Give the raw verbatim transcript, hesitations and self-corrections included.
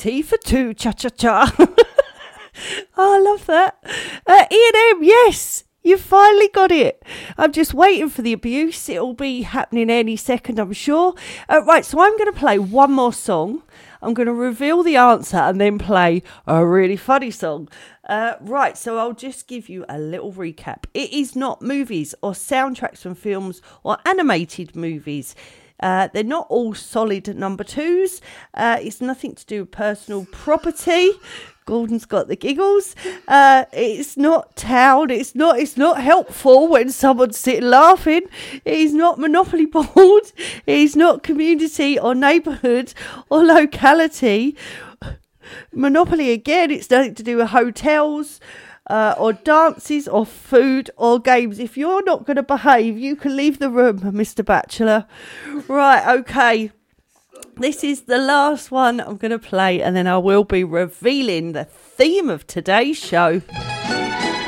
Tea for two, cha-cha-cha. Oh, I love that. Uh, E and M, yes, you finally got it. I'm just waiting for the abuse. It'll be happening any second, I'm sure. Uh, right, so I'm going to play one more song. I'm going to reveal the answer and then play a really funny song. Uh, right, so I'll just give you a little recap. It is not movies or soundtracks from films or animated movies. Uh, they're not all solid number twos. Uh, it's nothing to do with personal property. Gordon's got the giggles. Uh, it's not town. It's not. It's not helpful when someone's sitting laughing. It's not Monopoly board. It's not community or neighbourhood or locality. Monopoly again. It's nothing to do with hotels. Uh, or dances, or food, or games. If you're not going to behave, you can leave the room, Mister Bachelor. Right, okay. This is the last one I'm going to play, and then I will be revealing the theme of today's show.